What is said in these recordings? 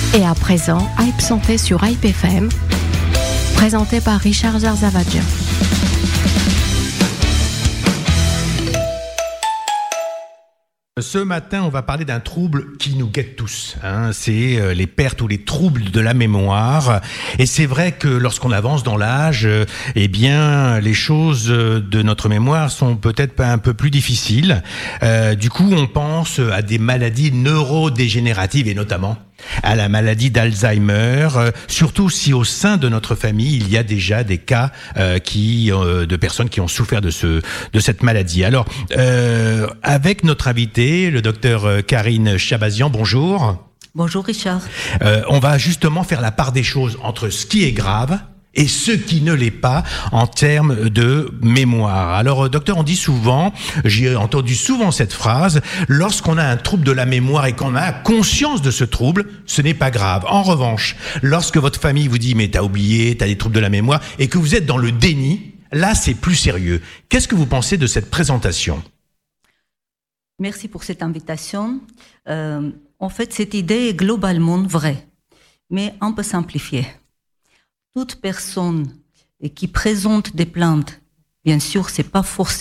Et à présent, Hype Santé sur Hype FM, présenté par Richard Zarzavadjian. Ce matin, on va parler d'un trouble qui nous guette tous. C'est les pertes ou les troubles de la mémoire. Et c'est vrai que lorsqu'on avance dans l'âge, les choses de notre mémoire sont peut-être un peu plus difficiles. Du coup, on pense à des maladies neurodégénératives et notamment à la maladie d'Alzheimer, surtout si au sein de notre famille il y a déjà des cas de personnes qui ont souffert de cette maladie. Alors, avec notre invité, le docteur Karine Chabazian, bonjour. Bonjour Richard. On va justement faire la part des choses entre ce qui est grave et ce qui ne l'est pas en termes de mémoire. Alors, docteur, on dit souvent, j'ai entendu souvent cette phrase, lorsqu'on a un trouble de la mémoire et qu'on a conscience de ce trouble, ce n'est pas grave. En revanche, lorsque votre famille vous dit, mais t'as oublié, t'as des troubles de la mémoire, et que vous êtes dans le déni, là, c'est plus sérieux. Qu'est-ce que vous pensez de cette présentation ? Merci pour cette invitation. En fait, cette idée est globalement vraie, mais un peu simplifiée. Toute personne qui présente des plaintes, bien sûr, ce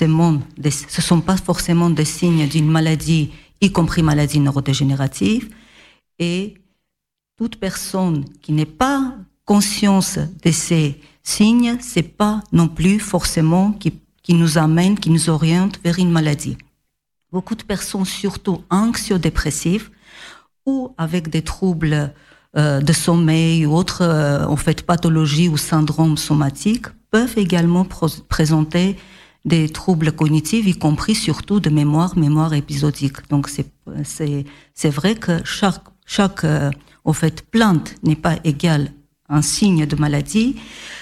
sont pas forcément des signes d'une maladie, y compris maladie neurodégénérative, et toute personne qui n'est pas consciente de ces signes, c'est pas non plus forcément qui nous amène, qui nous oriente vers une maladie. Beaucoup de personnes, surtout anxio-dépressives, ou avec des troubles de sommeil ou autres pathologies ou syndromes somatiques peuvent également présenter des troubles cognitifs, y compris surtout de mémoire épisodique. Donc c'est vrai que chaque plainte n'est pas égale un signe de maladie.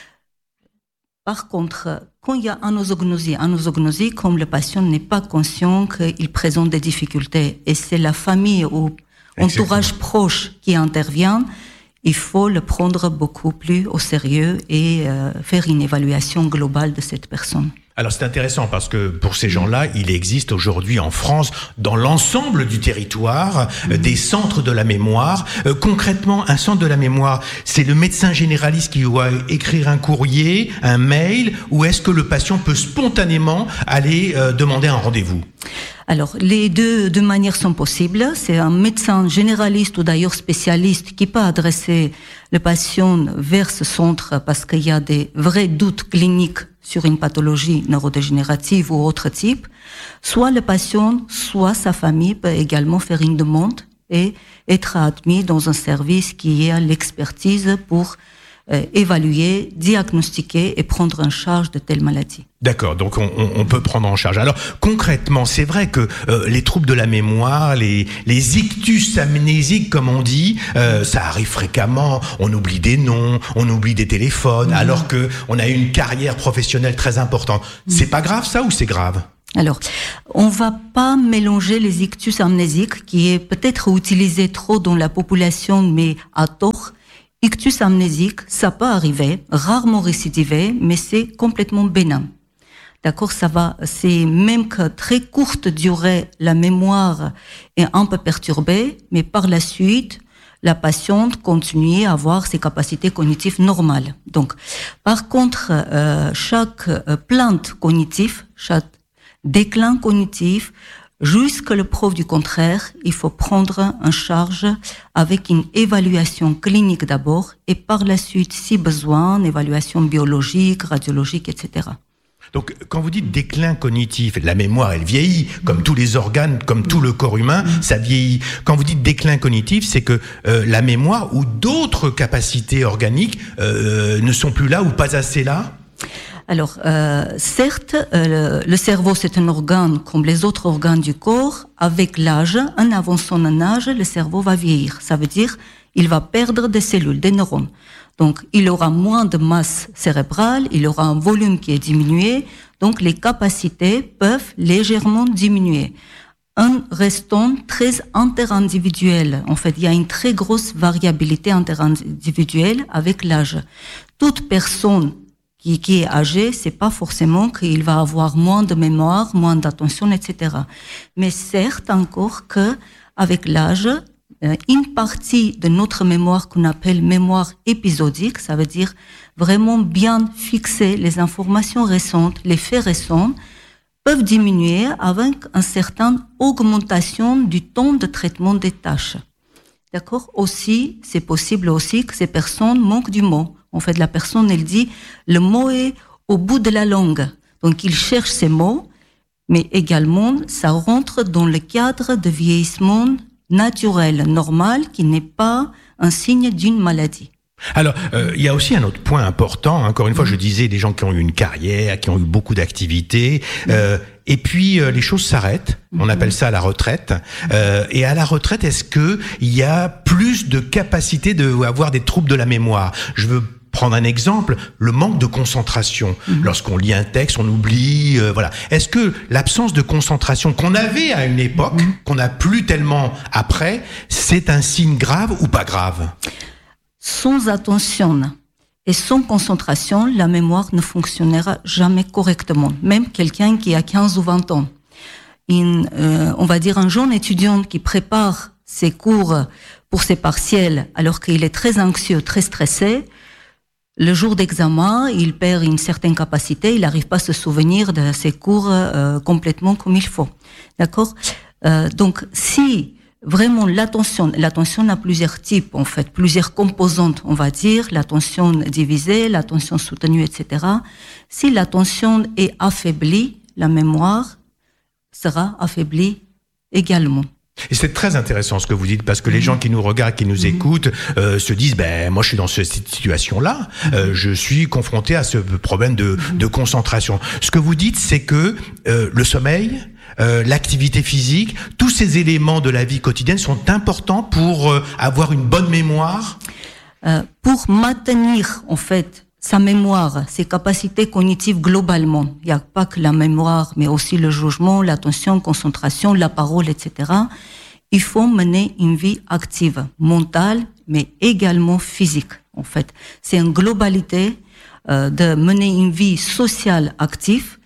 Par contre, quand il y a anosognosie, comme le patient n'est pas conscient qu'il présente des difficultés et c'est la famille ou entourage proche qui intervient, il faut le prendre beaucoup plus au sérieux et faire une évaluation globale de cette personne. Alors c'est intéressant parce que pour ces gens-là, il existe aujourd'hui en France, dans l'ensemble du territoire, des centres de la mémoire. Concrètement, un centre de la mémoire, c'est le médecin généraliste qui doit écrire un courrier, un mail, ou est-ce que le patient peut spontanément aller demander un rendez-vous ? Alors, les deux manières sont possibles. C'est un médecin généraliste ou d'ailleurs spécialiste qui peut adresser le patient vers ce centre parce qu'il y a des vrais doutes cliniques sur une pathologie neurodégénérative ou autre type. Soit le patient, soit sa famille peut également faire une demande et être admis dans un service qui a l'expertise pour évaluer, diagnostiquer et prendre en charge de telles maladies. D'accord, donc on peut prendre en charge. Alors concrètement, c'est vrai que les troubles de la mémoire, les ictus amnésiques comme on dit, ça arrive fréquemment. On oublie des noms, on oublie des téléphones, alors que on a une carrière professionnelle très importante. C'est pas grave ça ou c'est grave ? Alors, on va pas mélanger les ictus amnésiques qui est peut-être utilisé trop dans la population, mais à tort. Ictus amnésique, ça peut arriver, rarement récidivé, mais c'est complètement bénin. D'accord, c'est même que très courte durée, la mémoire est un peu perturbée, mais par la suite, la patiente continue à avoir ses capacités cognitives normales. Donc, par contre, chaque plainte cognitive, chaque déclin cognitif, jusqu'à la preuve du contraire, il faut prendre en charge avec une évaluation clinique d'abord et par la suite, si besoin, une évaluation biologique, radiologique, etc. Donc, quand vous dites déclin cognitif, la mémoire, elle vieillit, comme tous les organes, comme tout le corps humain, ça vieillit. Quand vous dites déclin cognitif, c'est que la mémoire ou d'autres capacités organiques ne sont plus là ou pas assez là ? Alors, certes, le cerveau, c'est un organe comme les autres organes du corps. Avec l'âge, en avançant en âge, le cerveau va vieillir. Ça veut dire il va perdre des cellules, des neurones. Donc, il aura moins de masse cérébrale, il aura un volume qui est diminué, donc les capacités peuvent légèrement diminuer. En restant très interindividuel. En fait, il y a une très grosse variabilité interindividuelle avec l'âge. Toute personne qui est âgé, c'est pas forcément qu'il va avoir moins de mémoire, moins d'attention, etc. Mais certes encore que avec l'âge, une partie de notre mémoire qu'on appelle mémoire épisodique, ça veut dire vraiment bien fixer les informations récentes, les faits récents, peuvent diminuer avec une certaine augmentation du temps de traitement des tâches. D'accord? Aussi, c'est possible aussi que ces personnes manquent du mot. En fait, la personne, elle dit, le mot est au bout de la langue. Donc, il cherche ces mots, mais également, ça rentre dans le cadre de vieillissement naturel, normal, qui n'est pas un signe d'une maladie. Alors, il y a aussi un autre point important. Encore une fois, je disais des gens qui ont eu une carrière, qui ont eu beaucoup d'activités, et puis les choses s'arrêtent. On appelle ça la retraite. Et à la retraite, est-ce que il y a plus de capacité de avoir des troubles de la mémoire? Je veux prendre un exemple, le manque de concentration. Lorsqu'on lit un texte, on oublie, voilà. Est-ce que l'absence de concentration qu'on avait à une époque, qu'on n'a plus tellement après, c'est un signe grave ou pas grave? Sans attention et sans concentration, la mémoire ne fonctionnera jamais correctement. Même quelqu'un qui a 15 ou 20 ans. On va dire un jeune étudiant qui prépare ses cours pour ses partiels alors qu'il est très anxieux, très stressé, le jour d'examen, il perd une certaine capacité, il n'arrive pas à se souvenir de ses cours complètement comme il faut. D'accord? Donc, si vraiment l'attention a plusieurs types, en fait, plusieurs composantes, on va dire, l'attention divisée, l'attention soutenue, etc. Si l'attention est affaiblie, la mémoire sera affaiblie également. Et c'est très intéressant ce que vous dites, parce que les gens qui nous regardent, qui nous écoutent, se disent, moi je suis dans cette situation-là, je suis confronté à ce problème de concentration. Ce que vous dites, c'est que le sommeil, l'activité physique, tous ces éléments de la vie quotidienne sont importants pour avoir une bonne mémoire. Pour maintenir, en fait, sa mémoire, ses capacités cognitives globalement. Il n'y a pas que la mémoire, mais aussi le jugement, l'attention, concentration, la parole, etc. Il faut mener une vie active, mentale, mais également physique, en fait. C'est une globalité de mener une vie sociale active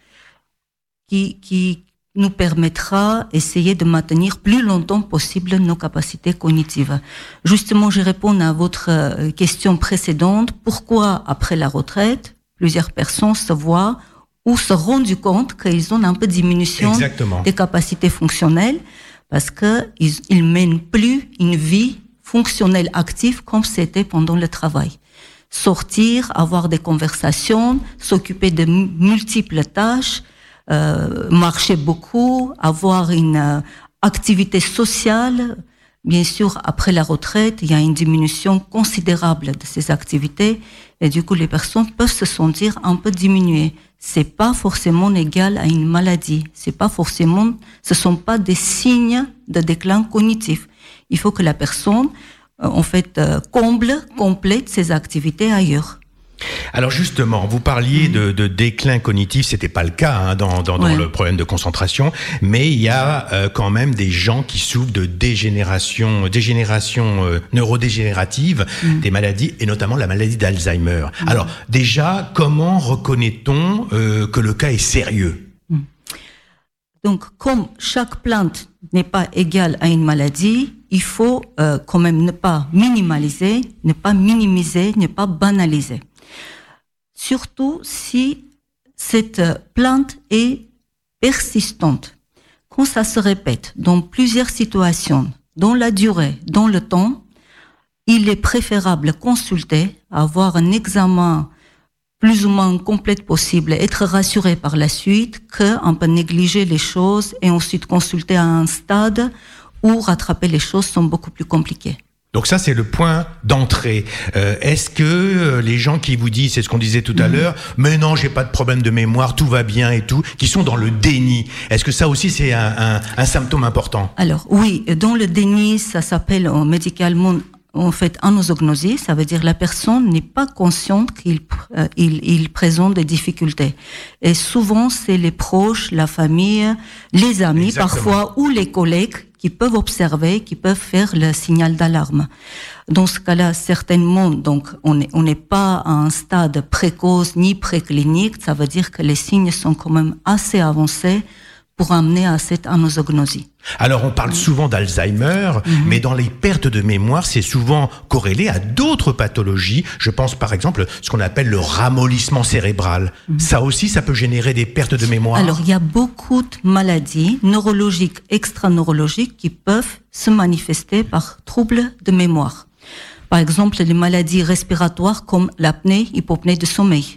qui nous permettra d'essayer de maintenir plus longtemps possible nos capacités cognitives. Justement, je réponds à votre question précédente. Pourquoi, après la retraite, plusieurs personnes se voient ou se rendent compte qu'ils ont un peu de diminution des capacités fonctionnelles parce qu'ils mènent plus une vie fonctionnelle active comme c'était pendant le travail. Sortir, avoir des conversations, s'occuper de multiples tâches, marcher beaucoup, avoir une activité sociale. Bien sûr, après la retraite, il y a une diminution considérable de ces activités et du coup, les personnes peuvent se sentir un peu diminuées. C'est pas forcément égal à une maladie. Ce sont pas des signes de déclin cognitif. Il faut que la personne, en fait, complète ses activités ailleurs. Alors justement, vous parliez de déclin cognitif, c'était pas le cas dans le problème de concentration, mais il y a quand même des gens qui souffrent de dégénération neurodégénérative, des maladies, et notamment la maladie d'Alzheimer. Alors déjà, comment reconnaît-on que le cas est sérieux? Donc, comme chaque plante n'est pas égale à une maladie, il faut quand même ne pas minimiser, ne pas banaliser. Surtout si cette plante est persistante. Quand ça se répète dans plusieurs situations, dans la durée, dans le temps, il est préférable de consulter, avoir un examen plus ou moins complet possible, être rassuré par la suite, qu'on peut négliger les choses et ensuite consulter à un stade où rattraper les choses sont beaucoup plus compliquées. Donc ça, c'est le point d'entrée. Est-ce que les gens qui vous disent, c'est ce qu'on disait tout à l'heure, mais non, j'ai pas de problème de mémoire, tout va bien et tout, qui sont dans le déni, est-ce que ça aussi c'est un symptôme important? Alors oui, dans le déni, ça s'appelle médicalement en fait anosognosie, ça veut dire la personne n'est pas consciente qu'il présente des difficultés. Et souvent, c'est les proches, la famille, les amis, Exactement. Parfois, ou les collègues qui peuvent observer, qui peuvent faire le signal d'alarme. Dans ce cas-là, certainement, donc, on n'est pas à un stade précoce ni préclinique, ça veut dire que les signes sont quand même assez avancés pour amener à cette anosognosie. Alors, on parle souvent d'Alzheimer, mais dans les pertes de mémoire, c'est souvent corrélé à d'autres pathologies. Je pense par exemple ce qu'on appelle le ramollissement cérébral. Ça aussi, ça peut générer des pertes de mémoire. Alors, il y a beaucoup de maladies neurologiques, extra-neurologiques qui peuvent se manifester par troubles de mémoire. Par exemple, les maladies respiratoires comme l'apnée, hypopnée de sommeil.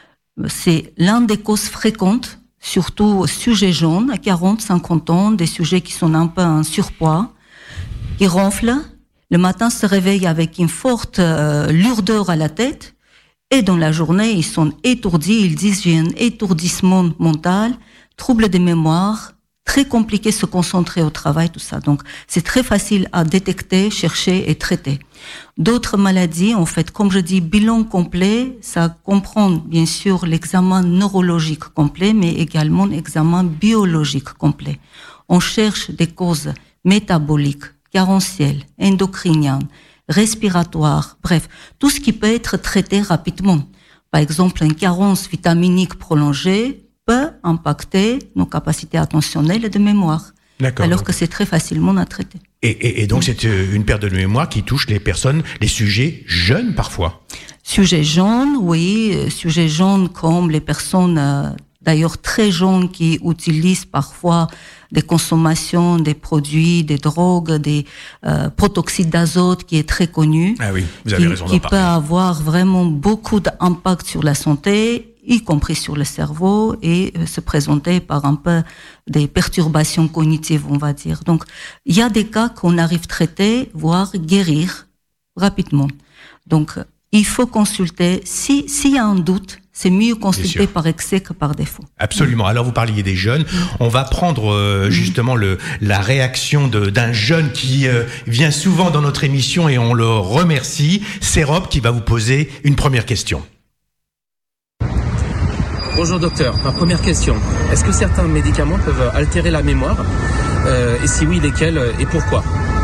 C'est l'une des causes fréquentes, surtout sujets jaunes, à 40-50 ans, des sujets qui sont un peu en surpoids, qui ronflent, le matin se réveillent avec une forte lourdeur à la tête, et dans la journée, ils sont étourdis, ils disent j'ai un étourdissement mental, trouble de mémoire, très compliqué de se concentrer au travail, tout ça. Donc, c'est très facile à détecter, chercher et traiter. D'autres maladies, en fait, comme je dis, bilan complet, ça comprend bien sûr l'examen neurologique complet, mais également l'examen biologique complet. On cherche des causes métaboliques, carentielles, endocriniennes, respiratoires, bref, tout ce qui peut être traité rapidement. Par exemple, une carence vitaminique prolongée peut impacter nos capacités attentionnelles et de mémoire. D'accord. Alors que c'est très facilement à traiter. Et donc, c'est une perte de mémoire qui touche les personnes, les sujets jeunes parfois. Sujets jeunes, oui. Sujets jeunes comme les personnes, d'ailleurs très jeunes, qui utilisent parfois des consommations, des produits, des drogues, des protoxyde d'azote qui est très connu. Ah oui, vous avez raison d'en qui parler. peut avoir vraiment beaucoup d'impact sur la santé, y compris sur le cerveau, et se présenter par un peu des perturbations cognitives, on va dire. Donc, il y a des cas qu'on arrive à traiter, voire guérir rapidement. Donc, il faut consulter. S'il y a un doute, c'est mieux consulter par excès que par défaut. Absolument. Alors, vous parliez des jeunes. On va prendre justement la réaction d'un jeune qui vient souvent dans notre émission et on le remercie. C'est Rob qui va vous poser une première question. Bonjour docteur, ma première question, est-ce que certains médicaments peuvent altérer la mémoire et si oui, lesquels et pourquoi?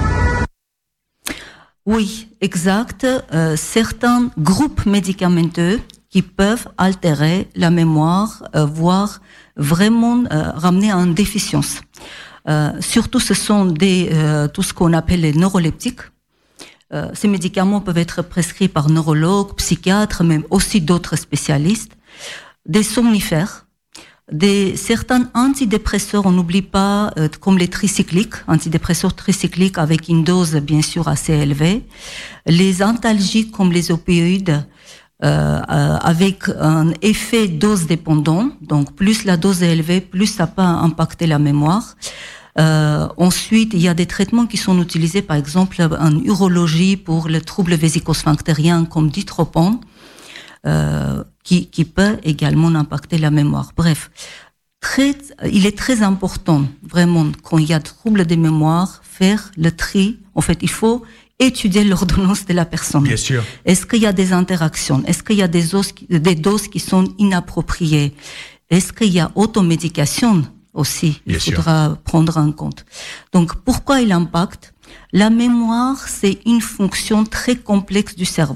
Oui, exact. Certains groupes médicamenteux qui peuvent altérer la mémoire, voire vraiment ramener à une déficience. Surtout, ce sont tout ce qu'on appelle les neuroleptiques. Ces médicaments peuvent être prescrits par neurologues, psychiatres, mais aussi d'autres spécialistes. Des somnifères, certains antidépresseurs, on n'oublie pas, comme les tricycliques, antidépresseurs tricycliques avec une dose bien sûr assez élevée, les antalgiques comme les opioïdes, avec un effet dose dépendant, donc plus la dose est élevée, plus ça peut impacter la mémoire. Ensuite, il y a des traitements qui sont utilisés, par exemple en urologie pour le trouble vésico-sphinctérien comme ditropon, qui peut également impacter la mémoire. Bref, il est très important, vraiment, quand il y a trouble de mémoire, faire le tri. En fait, il faut étudier l'ordonnance de la personne. Bien sûr. Est-ce qu'il y a des interactions? Est-ce qu'il y a des doses qui sont inappropriées? Est-ce qu'il y a automédication aussi? Il faudra prendre en compte. Donc, pourquoi il impacte? La mémoire, c'est une fonction très complexe du cerveau.